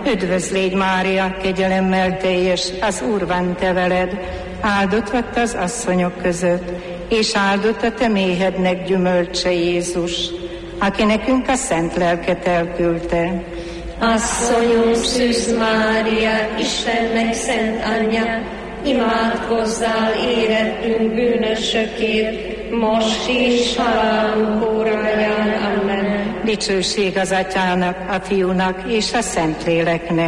Üdvözlégy Mária, kegyelemmel teljes, az Úr van te veled, áldott vagy az asszonyok között, és áldott a te méhednek gyümölcse Jézus, aki nekünk a szent lelket elküldte. Asszonyunk Szűz Mária, Istennek szent anyja, imádkozzál érettünk bűnösökért, most is halálunk óráján. Amen. Dicsőség az Atyának, a Fiúnak és a Szentléleknek.